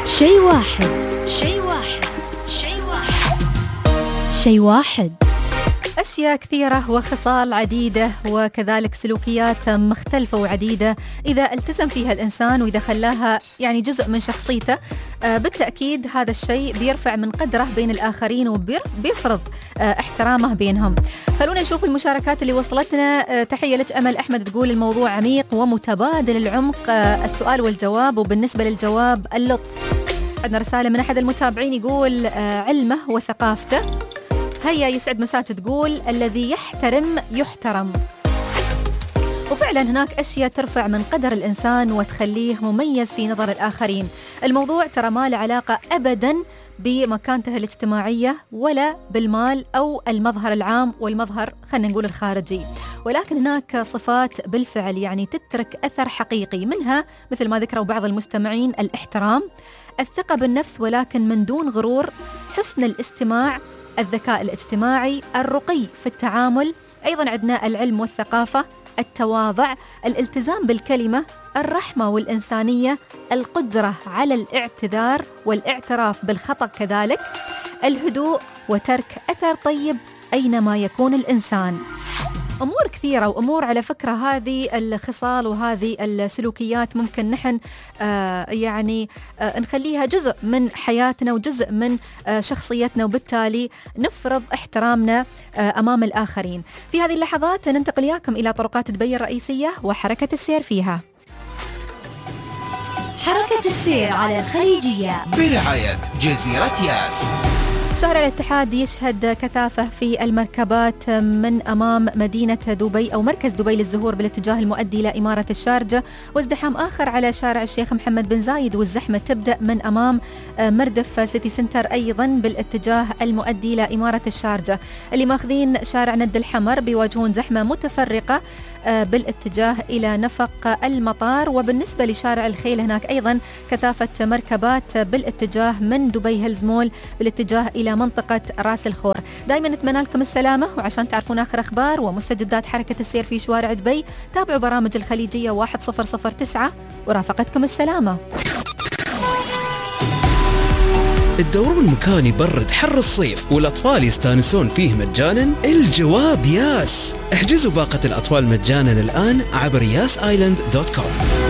شيء واحد. شيء واحد. شيء واحد. شيء واحد. أشياء كثيرة وخصال عديدة وكذلك سلوكيات مختلفة وعديدة إذا التزم فيها الإنسان وإذا خلاها يعني جزء من شخصيته، بالتأكيد هذا الشيء بيرفع من قدره بين الآخرين وبيفرض احترامه بينهم. خلونا نشوف المشاركات اللي وصلتنا. تحية لك أمل أحمد، تقول الموضوع عميق ومتبادل العمق، السؤال والجواب، وبالنسبة للجواب اللطف. عندنا رسالة من أحد المتابعين يقول علمه وثقافته. هيا يسعد مساك، تقول الذي يحترم يحترم. وفعلا هناك أشياء ترفع من قدر الإنسان وتخليه مميز في نظر الآخرين. الموضوع ترى ما له علاقة أبدا بمكانته الاجتماعية ولا بالمال أو المظهر العام والمظهر خلينا نقول الخارجي، ولكن هناك صفات بالفعل يعني تترك أثر حقيقي، منها مثل ما ذكروا بعض المستمعين الاحترام، الثقة بالنفس ولكن من دون غرور، حسن الاستماع، الذكاء الاجتماعي، الرقي في التعامل، أيضا عندنا العلم والثقافة، التواضع، الالتزام بالكلمة، الرحمة والإنسانية، القدرة على الاعتذار والاعتراف بالخطأ، كذلك الهدوء وترك أثر طيب أينما يكون الإنسان. أمور كثيرة وأمور على فكرة هذه الخصال وهذه السلوكيات ممكن نحن نخليها جزء من حياتنا وجزء من شخصيتنا، وبالتالي نفرض احترامنا أمام الآخرين. في هذه اللحظات ننتقل إياكم إلى طرقات دبي الرئيسية وحركة السير فيها. حركة السير على الخليجية برعاية جزيرة ياس. شارع الاتحاد يشهد كثافة في المركبات من أمام مدينة دبي أو مركز دبي للزهور بالاتجاه المؤدي إلى إمارة الشارجة، وازدحام آخر على شارع الشيخ محمد بن زايد، والزحمة تبدأ من أمام مردف سيتي سنتر أيضا بالاتجاه المؤدي إلى إمارة الشارجة. اللي ماخذين شارع ند الحمر بيواجهون زحمة متفرقة بالاتجاه إلى نفق المطار. وبالنسبة لشارع الخيل هناك أيضا كثافة مركبات بالاتجاه من دبي هيلز مول بالاتجاه إلى منطقة راس الخور. دائما نتمنى لكم السلامة، وعشان تعرفون آخر أخبار ومستجدات حركة السير في شوارع دبي تابعوا برامج الخليجية 1009 ورافقتكم السلامة. تدورون مكان يبرد حر الصيف والأطفال يستانسون فيه مجانا؟ الجواب ياس. احجزوا باقة الأطفال مجانا الآن عبر yasisland.com.